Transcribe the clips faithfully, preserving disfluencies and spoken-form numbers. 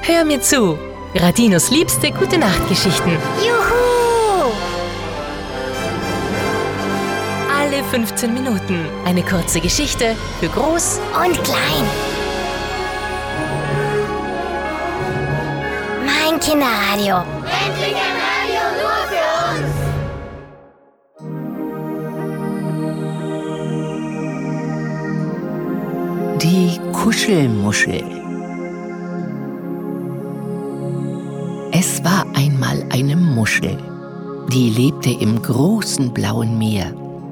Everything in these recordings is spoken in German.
Hör mir zu. Radinos liebste Gute-Nacht-Geschichten. Juhu! Alle fünfzehn Minuten eine kurze Geschichte für Groß Und klein. Mein Kinderradio. Endlich ein Radio nur für uns! Die Kuschelmuschel. Es war einmal eine Muschel, die lebte im großen blauen Meer.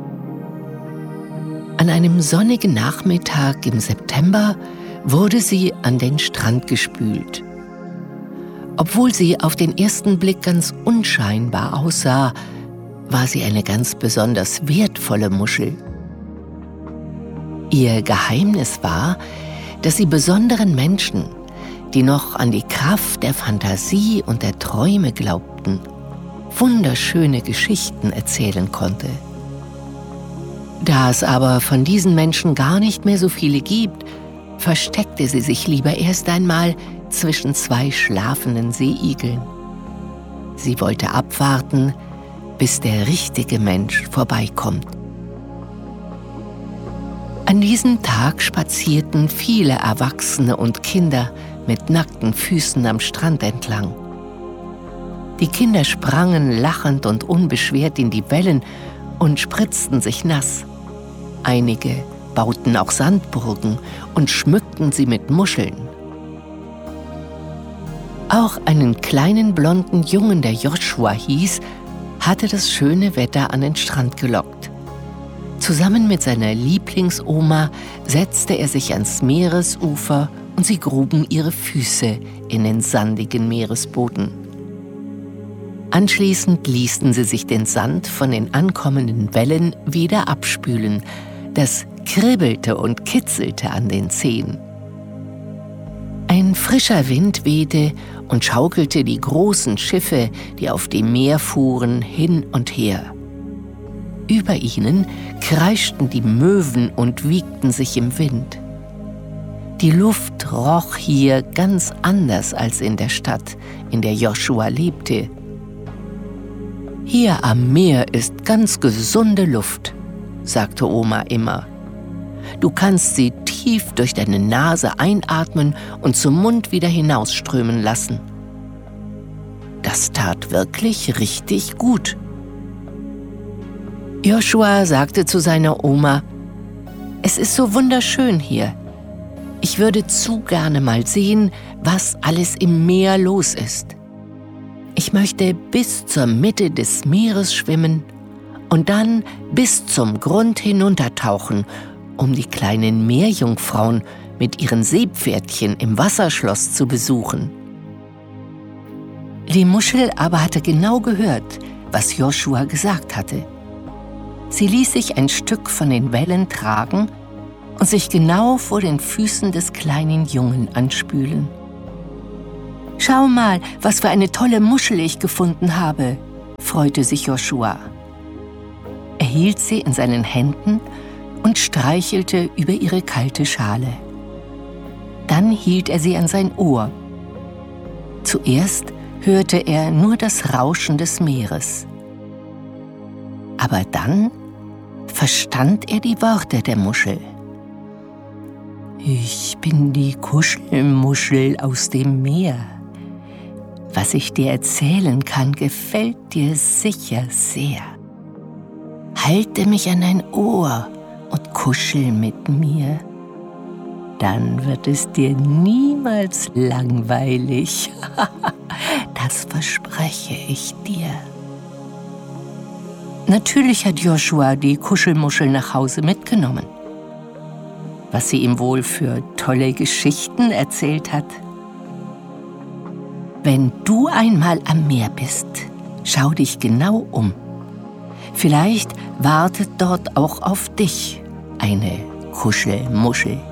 An einem sonnigen Nachmittag im September wurde sie an den Strand gespült. Obwohl sie auf den ersten Blick ganz unscheinbar aussah, war sie eine ganz besonders wertvolle Muschel. Ihr Geheimnis war, dass sie besonderen Menschen, die noch an die Kraft der Fantasie und der Träume glaubten, wunderschöne Geschichten erzählen konnte. Da es aber von diesen Menschen gar nicht mehr so viele gibt, versteckte sie sich lieber erst einmal zwischen zwei schlafenden Seeigeln. Sie wollte abwarten, bis der richtige Mensch vorbeikommt. An diesem Tag spazierten viele Erwachsene und Kinder mit nackten Füßen am Strand entlang. Die Kinder sprangen lachend und unbeschwert in die Wellen und spritzten sich nass. Einige bauten auch Sandburgen und schmückten sie mit Muscheln. Auch einen kleinen blonden Jungen, der Joshua hieß, hatte das schöne Wetter an den Strand gelockt. Zusammen mit seiner Lieblingsoma setzte er sich ans Meeresufer und sie gruben ihre Füße in den sandigen Meeresboden. Anschließend ließen sie sich den Sand von den ankommenden Wellen wieder abspülen. Das kribbelte und kitzelte an den Zehen. Ein frischer Wind wehte und schaukelte die großen Schiffe, die auf dem Meer fuhren, hin und her. Über ihnen kreischten die Möwen und wiegten sich im Wind. Die Luft roch hier ganz anders als in der Stadt, in der Joshua lebte. »Hier am Meer ist ganz gesunde Luft«, sagte Oma immer. »Du kannst sie tief durch deine Nase einatmen und zum Mund wieder hinausströmen lassen.« Das tat wirklich richtig gut. Joshua sagte zu seiner Oma: »Es ist so wunderschön hier. Ich würde zu gerne mal sehen, was alles im Meer los ist. Ich möchte bis zur Mitte des Meeres schwimmen und dann bis zum Grund hinuntertauchen, um die kleinen Meerjungfrauen mit ihren Seepferdchen im Wasserschloss zu besuchen.« Die Muschel aber hatte genau gehört, was Joshua gesagt hatte. Sie ließ sich ein Stück von den Wellen tragen und sich genau vor den Füßen des kleinen Jungen anspülen. »Schau mal, was für eine tolle Muschel ich gefunden habe«, freute sich Joshua. Er hielt sie in seinen Händen und streichelte über ihre kalte Schale. Dann hielt er sie an sein Ohr. Zuerst hörte er nur das Rauschen des Meeres. Aber dann verstand er die Worte der Muschel. »Ich bin die Kuschelmuschel aus dem Meer. Was ich dir erzählen kann, gefällt dir sicher sehr. Halte mich an dein Ohr und kuschel mit mir. Dann wird es dir niemals langweilig. Das verspreche ich dir.« Natürlich hat Joshua die Kuschelmuschel nach Hause mitgenommen. Was sie ihm wohl für tolle Geschichten erzählt hat. Wenn du einmal am Meer bist, schau dich genau um. Vielleicht wartet dort auch auf dich eine Kuschelmuschel.